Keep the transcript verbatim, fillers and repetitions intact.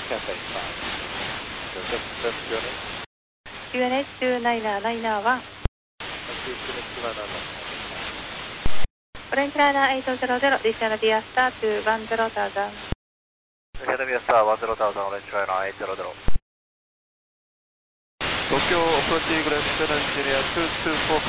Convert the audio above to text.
Cafe five. So just, just unit. ユーエヌエイチツーナイナーナイナーワン。オレンジライナーエイトゼロゼロ、リシャナビアスターツーワンゼロタウザン。 リシャナビアスターワンゼロタウザン、オレンジライナーエイトゼロゼロ。東京、approaching left turn engineer two two four